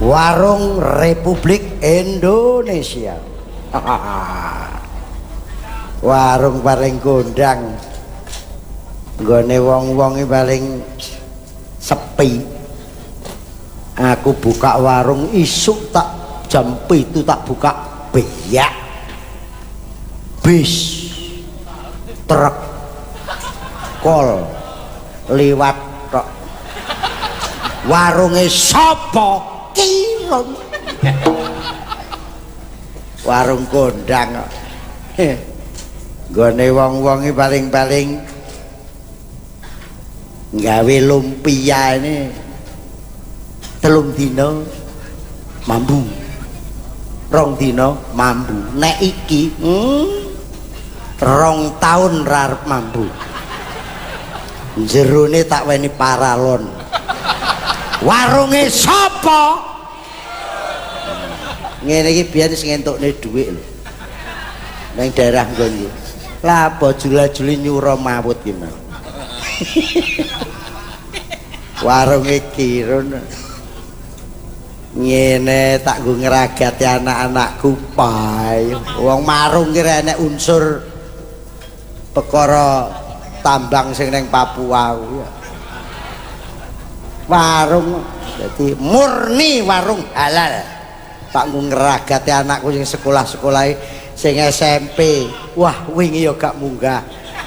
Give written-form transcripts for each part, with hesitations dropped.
Warung Republik Indonesia. Warung paling kondang, nggone wong-wong paling sepi. Aku buka warung isuk tak jam 7 tak buka beyak, bis, truk, kol liwat tok. Warunge sapa? Kirun. Warung kondang kok. Nggone wong-wong iki paling-paling gawe lumpia ini 3 dina mambu, 2 dina mambu. Nek iki 2 tahun ra arep mambu. Jerone tak weni paralon. Warunge sapa? Ngene iki biyen sing entukne dhuwit lho. Nang daerah nggon iki. Lah apa jula-juli nyuro mawut ki mau. Warunge kirun. Ngene tak nggo ngragati anak-anakku pae. Wong marung ki enek unsur perkara tambang sing ning Papua kuwi. Warung jadi murni warung halal. Tak nggo ngragati anakku sing sekolah-sekolah sing SMP. Wah, wingi ya gak munggah.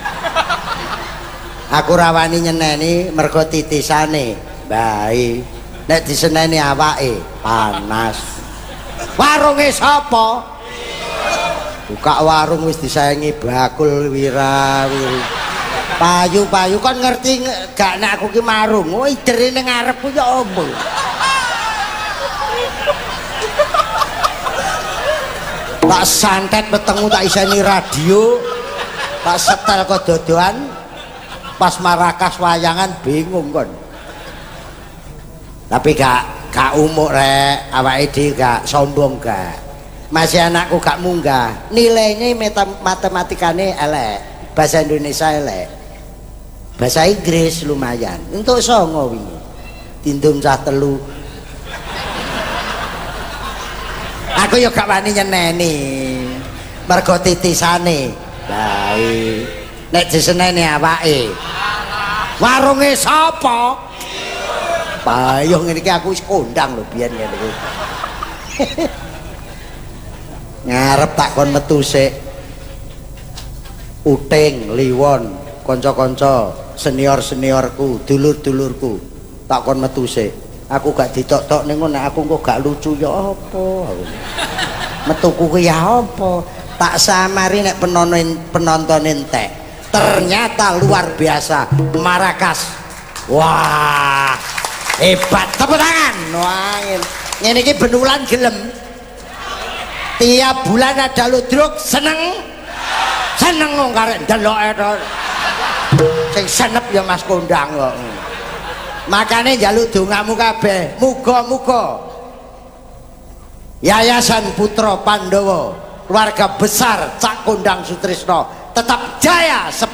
Aku rawani nyeneni mergo titisane. Bae. Nek diseneni awake panas. Warunge sapa? Buka warung wis disayangi bakul wirawiri. Payu-payu kon ngerti gak nek aku ki marung. Oh, idere ning ngarepku ya ombo. Tak santet petengmu tak iseni radio. Tak setel kok dodoan. Pas marakas wayangan bingung kon. Tapi gak umuk rek, awake dhewe gak sombong gak. Masih anakku gak munggah. Nilainya matematikane elek, bahasa Indonesia elek. Bahasa Inggris lumayan. Untuk 9 wingi. Tindum cah 3. Aku yo gak wani nyeneni. Mergo titisane. Bae. Nek diseneni awake. Warunge sapa? Payo ngene iki aku wis kondang lho biyen ngene iki. Ngarep tak kon metu sik. Uting, liwon, kanca-kanca, senior-seniorku, dulur-dulurku. Tak kon metu sik. Aku gak ditok-tok ning ngono, aku kok gak lucu ya apa. Metuku ku ya apa? Tak samari nek penonton entek. Ternyata luar biasa. Marakas. Wah, hebat. Tepuk tangan. Wah, ngene iki benulan gelem. Tiap bulan ada ludruk seneng. Seneng wong karek ndeloke to. Sing senep ya Mas Kondang kok. Makane njaluk dongamu kabeh. Muga-muga Yayasan Putra Pandhawa, keluarga besar Cak Kondang Sutrisno tetap jaya.